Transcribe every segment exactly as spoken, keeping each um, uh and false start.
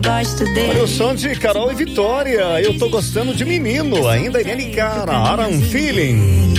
Gosto dele. Olha o som de Carol e Vitória. Eu tô gostando de menino. Ainda Irene Cara. Aram Feeling.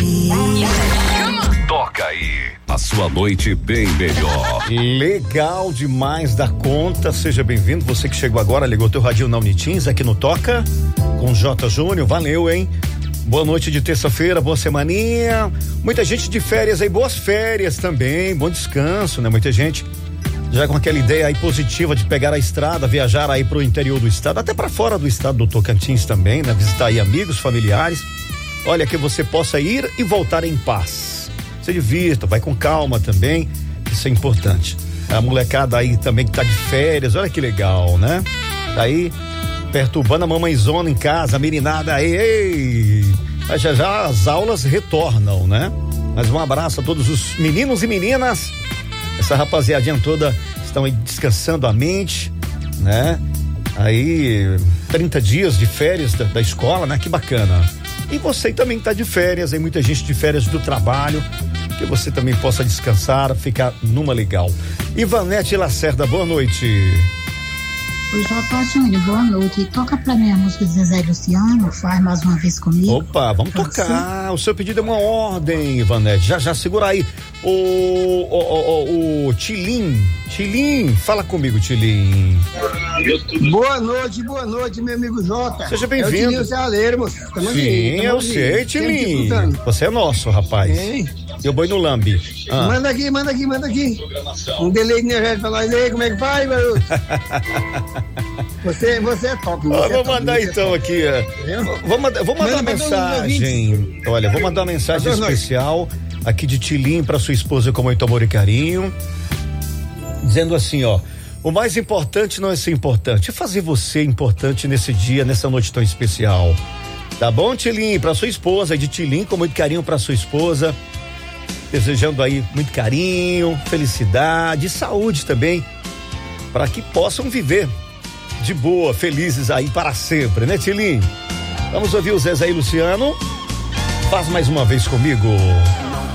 Toca aí. A sua noite bem melhor. Legal demais da conta. Seja bem-vindo. Você que chegou agora, ligou teu radinho na Unitins aqui no Toca com J. Júnior. Valeu, hein? Boa noite de terça-feira, boa semaninha. Muita gente de férias aí, boas férias também, bom descanso, né? Muita gente já com aquela ideia aí positiva de pegar a estrada, viajar aí pro interior do estado, até para fora do estado do Tocantins também, né? Visitar aí amigos, familiares. Olha, que você possa ir e voltar em paz. Se divirta, vai com calma também, isso é importante. A molecada aí também que tá de férias, olha que legal, né? Tá aí perturbando a mamãezona em casa, a meninada, ei, ei. Mas já já as aulas retornam, né? Mas um abraço a todos os meninos e meninas. Essa rapaziadinha toda estão aí descansando a mente, né? Aí, trinta dias de férias da, da escola, né? Que bacana. E você também tá de férias, aí muita gente de férias do trabalho, que você também possa descansar, ficar numa legal. Ivanete Lacerda, boa noite. Oi, J. Júnior, boa noite. Toca pra mim a música de Zezé Luciano, faz mais uma vez comigo. Opa, vamos Pode tocar. Ser? O seu pedido é uma ordem, Ivanete. Já, já, segura aí. O, o, o, o Tilim, Tilim, fala comigo, Tilim. Boa noite, boa noite, meu amigo Jota. Seja bem-vindo. É o Tilinho, moço. Tamo Sim, aí, eu sei, Tilim. Você é nosso, rapaz. Ei. Eu boi no lambe. Ah. Manda aqui, manda aqui, manda aqui. Um delay de gente pra nós aí, como é que vai, garoto? Você, você é top. Você ah, é vou top, mandar então é aqui. Vou, mandar, vou mandar Manda uma mensagem. Olha, vou mandar uma mensagem especial aqui de Tilim para sua esposa com muito amor e carinho. Dizendo assim, ó. O mais importante não é ser importante, é fazer você importante nesse dia, nessa noite tão especial. Tá bom, Tilim? Para sua esposa, de Tilim com muito carinho para sua esposa. Desejando aí muito carinho, felicidade e saúde também, para que possam viver de boa, felizes aí para sempre, né, Tilim? Vamos ouvir o Zezé e Luciano. Faz mais uma vez comigo.